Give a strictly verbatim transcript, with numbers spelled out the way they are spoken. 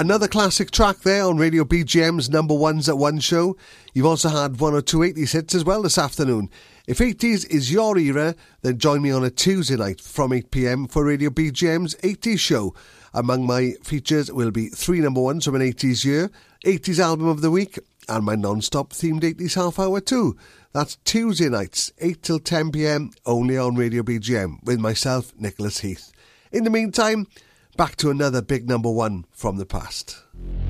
Another classic track there on Radio B G M's Number Ones at One show. You've also had one or two eighties hits as well this afternoon. If eighties is your era, then join me on a Tuesday night from eight p m for Radio B G M's eighties show. Among my features will be three number ones from an eighties year, eighties album of the week, and my non-stop themed eighties half hour too. That's Tuesday nights, eight till ten p m, only on Radio B G M, with myself, Nicholas Heath. In the meantime, back to another big number one from the past.